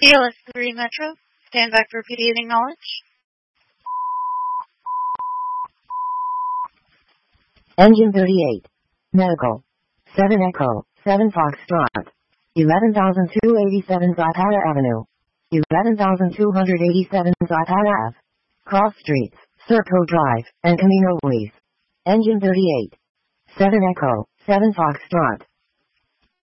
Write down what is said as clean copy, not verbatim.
PLS 3 Metro, stand back for PD and acknowledge. Engine 38. Medical. 7 Echo, 7 Foxtrot. 11,287 Zapata Avenue. 11,287 Zapata Ave. Cross Streets, Circo Drive, and Camino Luis. Engine 38. 7 Echo, 7 Foxtrot.